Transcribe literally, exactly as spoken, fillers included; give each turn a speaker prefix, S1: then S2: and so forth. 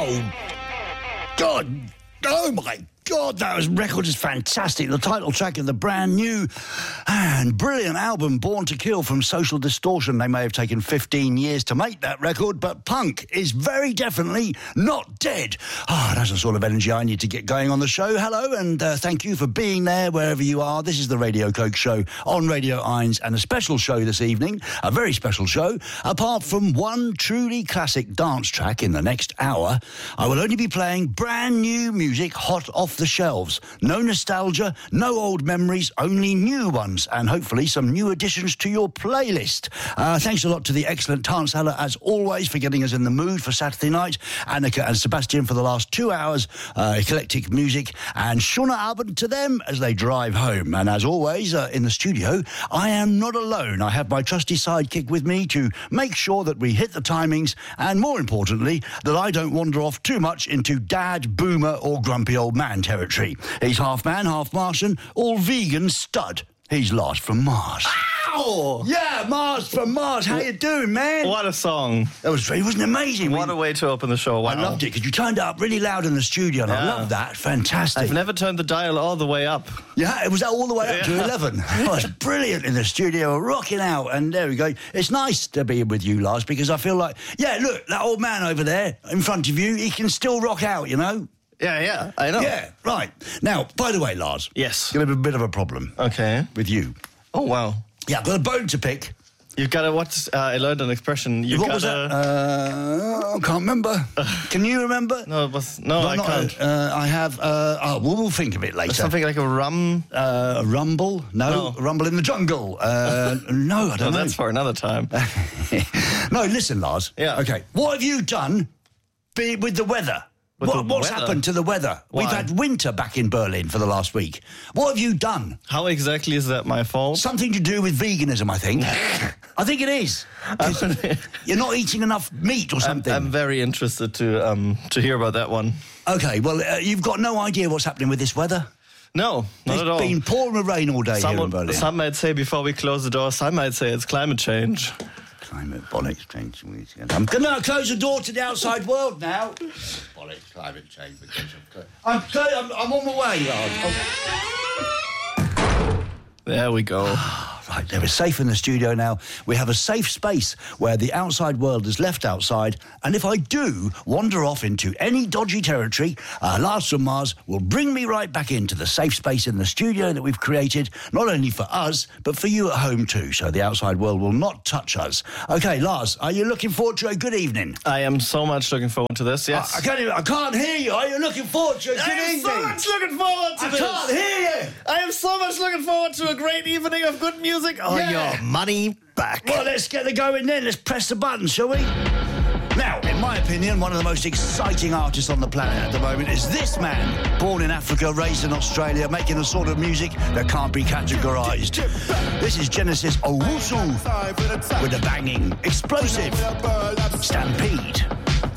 S1: Oh, God. Oh, my God, that was, record is fantastic. The title track of the brand new and brilliant album, Born to Kill, from Social Distortion. They may have taken fifteen years to make that record, but punk is very definitely not dead. Ah, oh, that's the sort of energy I need to get going on the show. Hello, and uh, thank you for being there wherever you are. This is the Radio Coke Show on Radio Irons, and a special show this evening, a very special show. Apart from one truly classic dance track in the next hour, I will only be playing brand new music hot off the shelves. No nostalgia, no old memories, only new ones, and hopefully some new additions to your playlist. Uh, thanks a lot to the excellent Tanzhaler, as always, for getting us in the mood for Saturday night. Annika and Sebastian for the last two hours, uh, eclectic music, and Shona Albert to them as they drive home. And as always, uh, in the studio, I am not alone. I have my trusty sidekick with me to make sure that we hit the timings, and more importantly, that I don't wander off too much into dad, boomer, or grumpy old man territory. He's half man, half Martian, all vegan stud. He's Lars from Mars.
S2: Ow!
S1: Yeah, Mars from Mars. How you doing, man?
S2: What a song.
S1: That was it wasn't amazing.
S2: What
S1: we,
S2: a way to open the show. Wow.
S1: I loved it because you turned it up really loud in the studio, and
S2: Yeah.
S1: I love that. Fantastic.
S2: I've never turned the dial all the way up.
S1: Yeah, it was all the way up
S2: Yeah.
S1: to eleven. Oh, it's brilliant in the studio, rocking out, and there we go. It's nice to be with you, Lars, because I feel like, yeah, look, that old man over there in front of you, he can still rock out, you know?
S2: Yeah, yeah, I know.
S1: Yeah, right. Now, by the way, Lars.
S2: Yes.
S1: Going to have a bit of a problem.
S2: Okay.
S1: With you.
S2: Oh, wow.
S1: Yeah, I've got a bone to pick.
S2: You've got to, what, uh, I learned an expression. You
S1: what
S2: gotta,
S1: was that? Uh, I can't remember. Can you remember?
S2: No, it was, no,
S1: But
S2: I
S1: not,
S2: can't.
S1: Uh, I have, uh, oh, we'll, we'll think of it later.
S2: Something like a rum.
S1: Uh, a rumble? No.
S2: No.
S1: A rumble in the jungle? Uh, no, I don't
S2: No,
S1: know.
S2: that's for another time.
S1: No, listen, Lars.
S2: Yeah.
S1: Okay. What have you done be, with the weather?
S2: With
S1: What,
S2: the
S1: what's
S2: weather?
S1: happened to the weather?
S2: Why?
S1: We've had winter back in Berlin for the last week. What have you done?
S2: How exactly is that my fault?
S1: Something to do with veganism, I think. I think it is. 'Cause you're not eating enough meat or
S2: I'm,
S1: something.
S2: I'm very interested to um, to hear about that one.
S1: Okay, well, uh, you've got no idea what's happening with this weather?
S2: No, not
S1: It's
S2: at all.
S1: been pouring with rain all day here in
S2: Someone,
S1: Berlin.
S2: some might say before we close the door, some might say it's climate change.
S1: Climate bollocks change. I'm going to close the door to the outside world now. Bollocks, climate change. I'm, I'm, I'm on my way, Lars.
S2: There we go.
S1: Right, they're safe in the studio now. We have a safe space where the outside world is left outside. And if I do wander off into any dodgy territory, uh, Lars from Mars will bring me right back into the safe space in the studio that we've created, not only for us, but for you at home too, so the outside world will not touch us. OK, Lars, are you looking forward to a good evening?
S2: I am so much looking forward to this, yes.
S1: I, I, can't, even- I can't hear you. Are you looking forward to a good
S2: I am
S1: evening?
S2: so much looking forward to
S1: I
S2: this.
S1: can't hear you.
S2: I am so much looking forward to a great evening of good music on
S1: Yeah.
S2: your money back.
S1: Well, let's get the going then. Let's press the button, shall we? Now, in my opinion, one of the most exciting artists on the planet at the moment is this man, born in Africa, raised in Australia, making the sort of music that can't be categorised. This is Genesis Owusu with a banging, explosive Stampede.